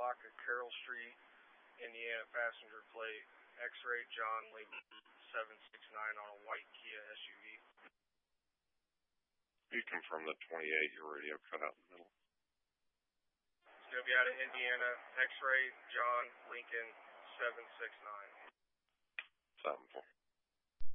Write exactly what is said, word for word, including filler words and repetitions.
block of Carroll Street, Indiana, passenger plate X-ray John Lincoln seven six nine on a white Kia S U V. You confirm the twenty-eight, your radio cut out in the middle. It's going to be out of Indiana, X-ray John Lincoln seven six nine. seven four.